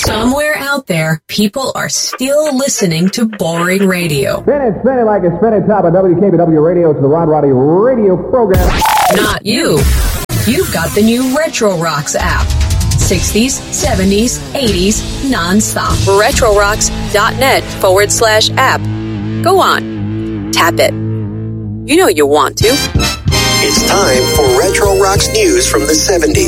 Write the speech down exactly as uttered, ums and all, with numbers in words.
Somewhere out there, people are still listening to boring radio. Spin it, spin it like it's spinning top of W K B W Radio. It's the Ron Roddy radio program. Not you. You've got the new Retro Rocks app. sixties, seventies, eighties, nonstop. RetroRocks.net forward slash app. Go on. Tap it. You know you want to. It's time for Retro Rocks news from the seventies.